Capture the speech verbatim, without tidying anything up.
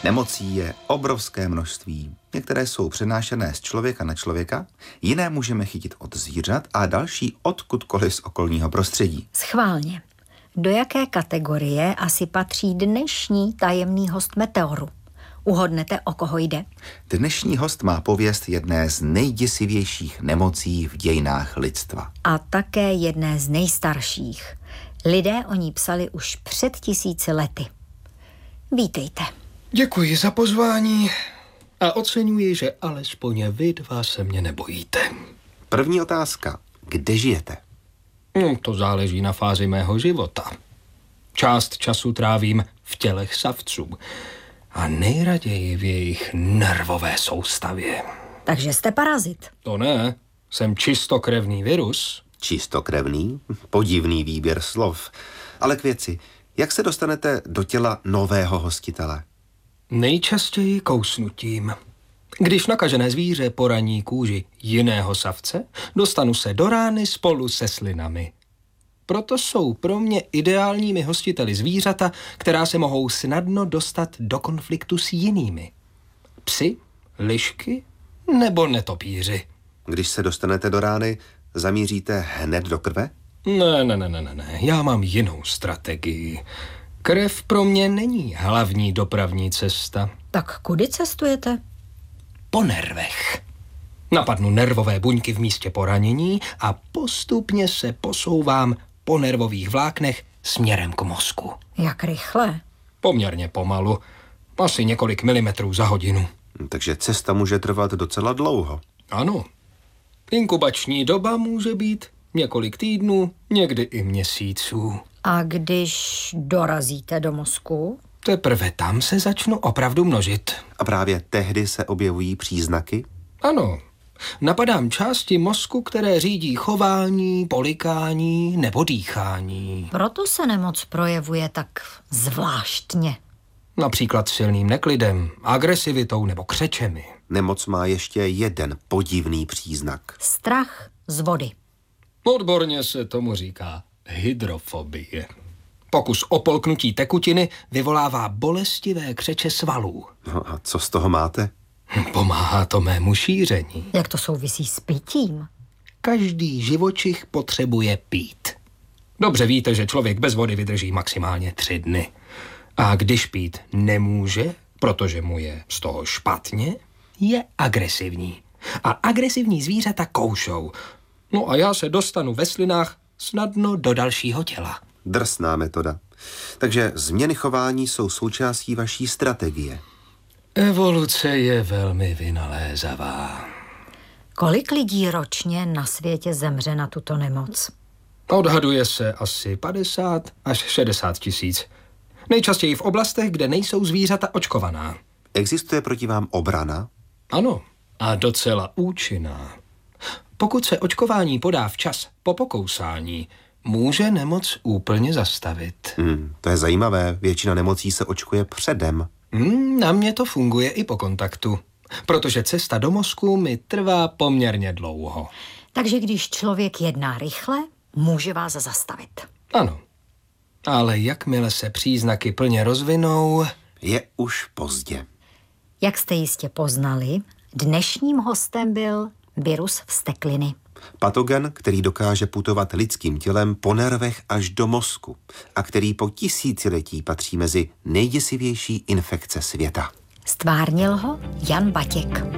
Nemocí je obrovské množství. Některé jsou přenášené z člověka na člověka, jiné můžeme chytit od zvířat a další odkudkoliv z okolního prostředí. Schválně. Do jaké kategorie asi patří dnešní tajemný host Meteoru? Uhodnete, o koho jde? Dnešní host má pověst jedné z nejděsivějších nemocí v dějinách lidstva. A také jedné z nejstarších. Lidé o ní psali už před tisíci lety. Vítejte. Děkuji za pozvání a oceňuji, že alespoň vy dva se mě nebojíte. První otázka. Kde žijete? No, to záleží na fázi mého života. Část času trávím v tělech savců a nejraději v jejich nervové soustavě. Takže jste parazit. To ne, jsem čistokrevný virus. Čistokrevný? Podivný výběr slov. Ale k věci, jak se dostanete do těla nového hostitele? Nejčastěji kousnutím. Když nakažené zvíře poraní kůži jiného savce, dostanu se do rány spolu se slinami. Proto jsou pro mě ideálními hostiteli zvířata, která se mohou snadno dostat do konfliktu s jinými. Psi, lišky nebo netopíři. Když se dostanete do rány, zamíříte hned do krve? Ne, ne, ne, ne, ne, já mám jinou strategii. Krev pro mě není hlavní dopravní cesta. Tak kudy cestujete? Po nervech. Napadnu nervové buňky v místě poranění a postupně se posouvám po nervových vláknech směrem k mozku. Jak rychle? Poměrně pomalu. Asi několik milimetrů za hodinu. Takže cesta může trvat docela dlouho. Ano. Inkubační doba může být několik týdnů, někdy i měsíců. A když dorazíte do mozku? Teprve tam se začnu opravdu množit. A právě tehdy se objevují příznaky? Ano. Napadám části mozku, které řídí chování, polikání nebo dýchání. Proto se nemoc projevuje tak zvláštně. Například silným neklidem, agresivitou nebo křečemi. Nemoc má ještě jeden podivný příznak. Strach z vody. Odborně se tomu říká hydrofobie. Pokus o polknutí tekutiny vyvolává bolestivé křeče svalů. No a co z toho máte? Pomáhá to mému šíření. Jak to souvisí s pitím? Každý živočich potřebuje pít. Dobře víte, že člověk bez vody vydrží maximálně tři dny. A když pít nemůže, protože mu je z toho špatně, je agresivní. A agresivní zvířata koušou. No a já se dostanu ve slinách snadno do dalšího těla. Drsná metoda. Takže změny chování jsou součástí vaší strategie. Evoluce je velmi vynalézavá. Kolik lidí ročně na světě zemře na tuto nemoc? Odhaduje se asi padesát až šedesát tisíc. Nejčastěji v oblastech, kde nejsou zvířata očkovaná. Existuje proti vám obrana? Ano, a docela účinná. Pokud se očkování podá včas po pokousání, může nemoc úplně zastavit. Hmm, to je zajímavé. Většina nemocí se očkuje předem. Hmm, na mě to funguje i po kontaktu, protože cesta do mozku mi trvá poměrně dlouho. Takže když člověk jedná rychle, může vás zastavit. Ano, ale jakmile se příznaky plně rozvinou... Je už pozdě. Jak jste jistě poznali, dnešním hostem byl virus vztekliny. Patogen, který dokáže putovat lidským tělem po nervech až do mozku a který po tisíciletí patří mezi nejděsivější infekce světa. Stvárnil ho Jan Batěk.